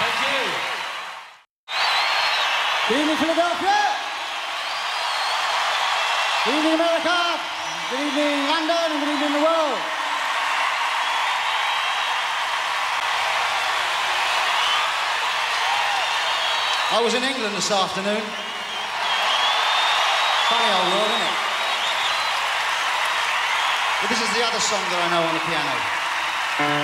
Thank you. Good evening, Philadelphia. Good evening, America. Good evening, London, and good evening, the world. I was in England this afternoon. Funny old world, isn't it? But this is the other song that I know on the piano.